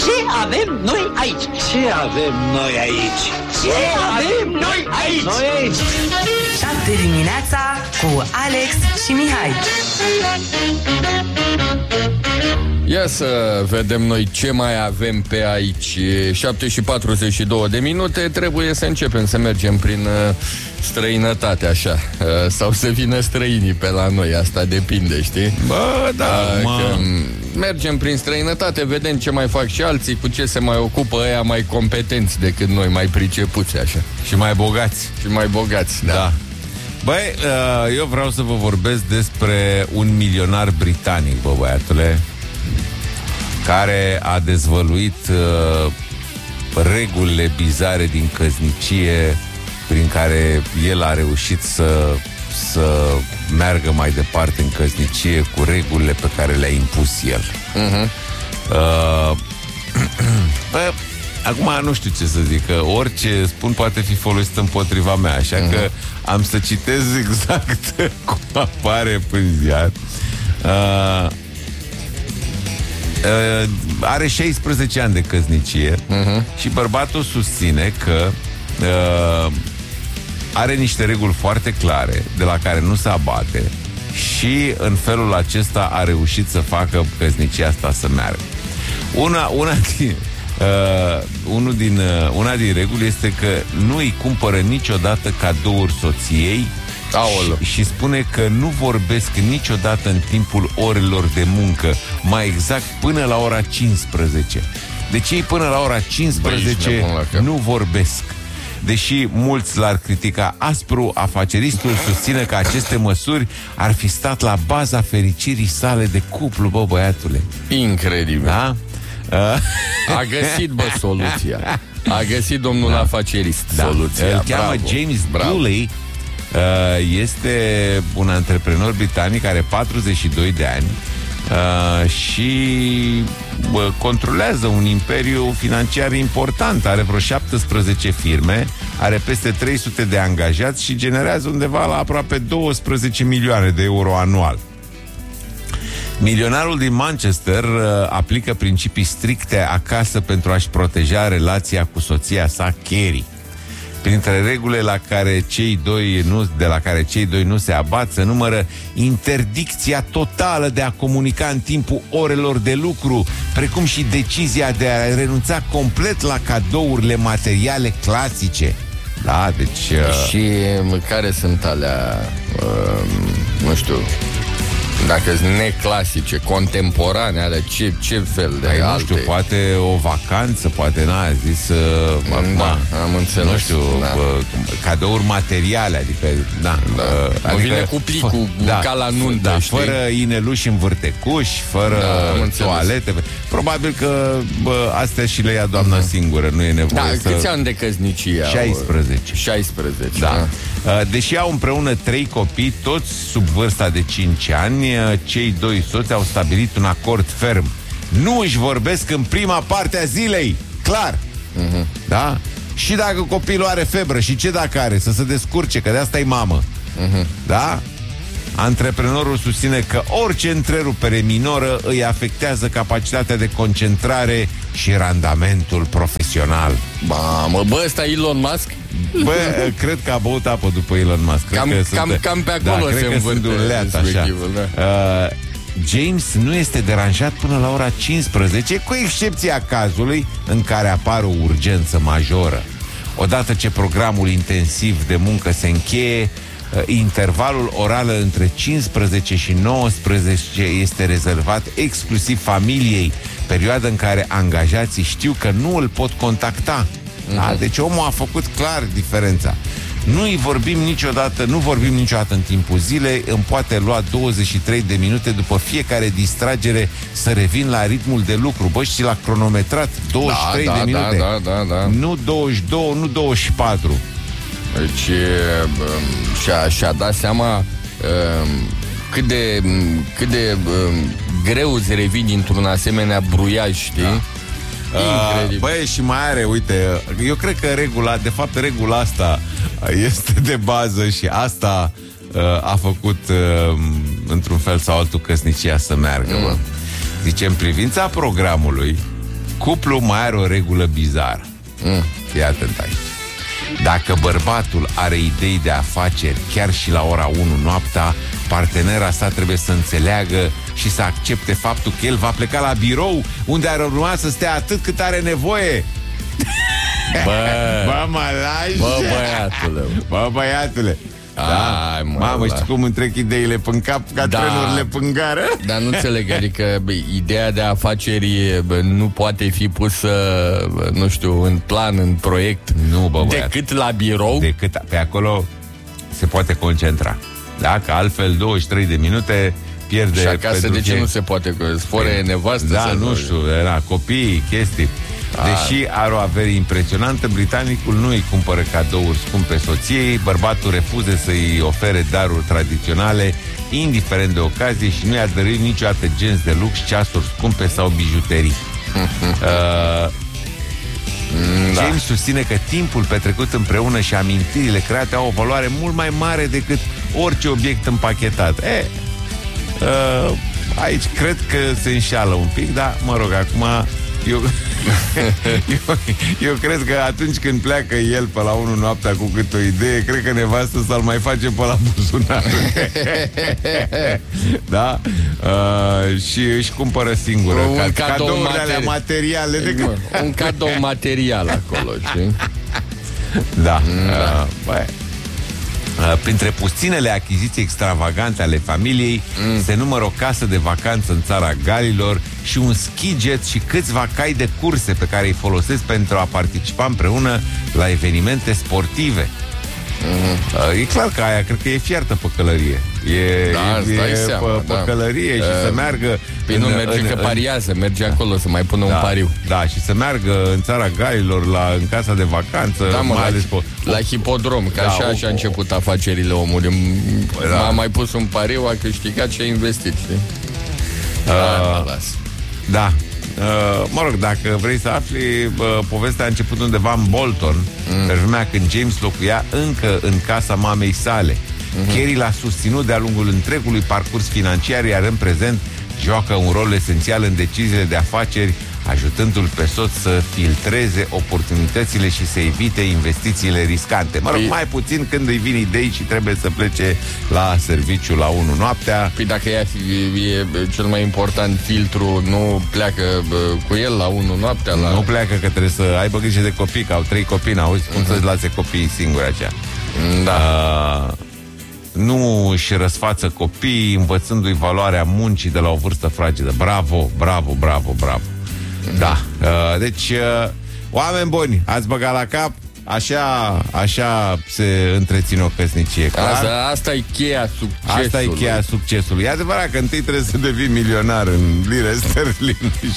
Ce avem noi aici? Ce avem noi aici? Ce avem noi aici? Noi aici. 7 dimineața cu Alex și Mihai. Ia să vedem noi ce mai avem pe aici. 7:42 de minute. Trebuie să începem să mergem prin străinătate, așa. Sau să vină străinii pe la noi. Asta depinde, știi? Bă, da, că mergem prin străinătate, vedem ce mai fac și alții, cu ce se mai ocupă ăia mai competenți decât noi, mai pricepuți, așa. Și mai bogați. Și mai bogați, da. Băi, eu vreau să vă vorbesc despre un milionar britanic, bă, băiatule, care a dezvăluit regulile bizare din căsnicie, prin care el a reușit să meargă mai departe în căsnicie cu regulile pe care le-a impus el. Bă, acum nu știu ce să zic, că orice spun poate fi folosit împotriva mea, așa că am să citez exact cum apare în ziar. Are 16 ani de căsnicie și bărbatul susține că are niște reguli foarte clare de la care nu se abate și în felul acesta a reușit să facă căsnicia asta să meargă. Una din reguli este că nu îi cumpără niciodată cadouri soției și spune că nu vorbesc niciodată în timpul orelor de muncă, mai exact până la ora 15. Deci ei până la ora 15 nu vorbesc. Deși mulți l-ar critica aspru, afaceristul susține că aceste măsuri ar fi stat la baza fericirii sale de cuplu, bă, băiatule. Incredibil. Da? A găsit, bă, soluția. A găsit domnul afacerist soluția. Îl cheamă James Dooley. Este un antreprenor britanic, are 42 de ani și controlează un imperiu financiar important. Are vreo 17 firme, are peste 300 de angajați și generează undeva la aproape 12 milioane de euro anual. Milionarul din Manchester aplică principii stricte acasă pentru a-și proteja relația cu soția sa, Carrie. Printre regulile de la care cei doi nu se abat se numără interdicția totală de a comunica în timpul orelor de lucru, precum și decizia de a renunța complet la cadourile materiale clasice. Da, deci... Și care sunt alea, nu știu, dacă sunt neclasice, contemporane, alea, ce fel de alte? Nu știu, poate o vacanță, poate n-a zis... am înțeles. Nu știu, cadouri materiale, adică... Adică vine cu plicul, ca la nuntă, știi? Fără ineluși în vârtecuși, fără toalete. Probabil că astea și le ia doamna singură, nu e nevoie să... Câți ani de căsnicie? 16. Da. Deși au împreună 3 copii, toți sub vârsta de 5 ani, cei doi soți au stabilit un acord ferm. Nu își vorbesc în prima parte a zilei. Clar. Da? Și dacă copilul are febră, și ce dacă are? Să se descurce, că de asta e mamă. Da? Antreprenorul susține că orice întrerupere minoră îi afectează capacitatea de concentrare și randamentul profesional. Bă, ăsta Elon Musk? Bă, cred că a băut apă după Elon Musk. Cam pe acolo se învârte respectivul. James nu este deranjat până la ora 15, cu excepția cazului în care apare o urgență majoră. Odată ce programul intensiv de muncă se încheie, intervalul oral între 15 și 19 este rezervat exclusiv familiei, perioada în care angajații știu că nu îl pot contacta. Da? Deci omul a făcut clar diferența. Nu vorbim niciodată în timpul zilei. Îmi poate lua 23 de minute după fiecare distragere să revin la ritmul de lucru. Bă, și l-a cronometrat 23 de minute. Da. Nu 22, nu 24. Deci și-a dat seama cât de greu îți revii dintr-un asemenea bruiaj, știi? Băi, și mai are, uite, eu cred că regula asta este de bază și asta a făcut într-un fel sau altul căsnicia să meargă. Zice, în privința programului, Cuplu mai are o regulă bizară. Fii atent aici. Dacă bărbatul are idei de afaceri chiar și la ora 1 noaptea, partenera sa trebuie să înțeleagă și să accepte faptul că el va pleca la birou, unde ar urma să stea atât cât are nevoie. Bă, mă lași. Bă, băiatule. Da, mamă, știi cum îmi trec ideile până cap ca trenurile până gară? Dar nu înțeleg, adică ideea de afaceri nu poate fi pusă, nu știu, în plan, în proiect, nu, bă, decât la birou. Decât pe acolo se poate concentra. Da, că altfel 23 de minute pierde. Și acasă de ce nu se poate? Sfore nevastă? Da, nu știu, era copii, chestii. Deși are o avere impresionantă, britanicul nu îi cumpără cadouri scumpe soției, bărbatul refuze să-i ofere daruri tradiționale, indiferent de ocazie, și nu i-a dăruit niciodată genți de lux, ceasuri scumpe sau bijuterii. James susține că timpul petrecut împreună și amintirile create au o valoare mult mai mare decât orice obiect împachetat. Aici cred că se înșeală un pic, dar mă rog, acum eu cred că atunci când pleacă el pe la 1 noaptea cu câte o idee, cred că nevastă să-l mai face pe la buzunar. Da? Și își cumpără singură cadourile alea materiale. Un cadou material acolo, știi? Da. Printre puținele achiziții extravagante ale familiei se numără o casă de vacanță în țara Galilor și un ski jet și câțiva cai de curse pe care îi folosesc pentru a participa împreună la evenimente sportive. E clar că aia cred că e fiartă păcălărie. Păcălărie și să meargă. Păi nu merge că pariază, merge acolo să mai pună un pariu. Da, și să meargă în țara Galilor în casa de vacanță, la hipodrom, că așa a început afacerile omului. A mai pus un pariu, a câștigat și a investit, știi? Da. Mă rog, dacă vrei să afli, povestea a început undeva în Bolton, pe vremea când James locuia încă în casa mamei sale. Carrie l-a susținut de-a lungul întregului parcurs financiar, iar în prezent joacă un rol esențial în deciziile de afaceri, ajutându-l pe soț să filtreze oportunitățile și să evite investițiile riscante. Mă rog, mai puțin când îi vin idei și trebuie să plece la serviciu la 1 noaptea. Păi dacă e cel mai important filtru, nu pleacă cu el la 1 noaptea? Nu pleacă, că trebuie să aibă grijă de copii, că au 3 copii, n-auzi cum să-ți lase copiii singuri așa. Da. Nu își răsfață copiii, învățându-i valoarea muncii de la o vârstă fragedă. Bravo, bravo, bravo, bravo. Da, deci oameni buni, ați băgat la cap. Așa se întreține o căsnicie. Asta e cheia succesului. Asta e cheia succesului. E adevărat că întâi trebuie să devii milionar în lire sterline și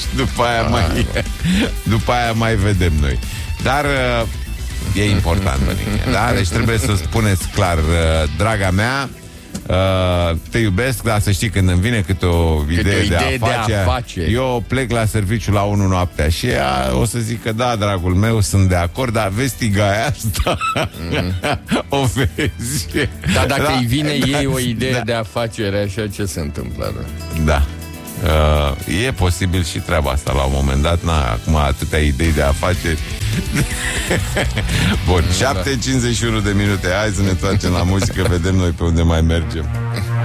după aia mai vedem noi. Dar e important, da? Deci trebuie să spuneți clar, draga mea, te iubesc, dar să știi, când îmi vine câte o idee de afacere, eu plec la serviciu la 1 noaptea. Și ea o să zică, da, dragul meu, sunt de acord, dar vezi tigaia asta? O vezi? Dar dacă îi vine ei o idee de afacere, așa, ce se întâmplă? Da. E posibil și treaba asta la un moment dat. Acum atâtea idei de afaceri. Bun, 7:51 de minute. Hai să ne întoarcem la muzică, vedem noi pe unde mai mergem.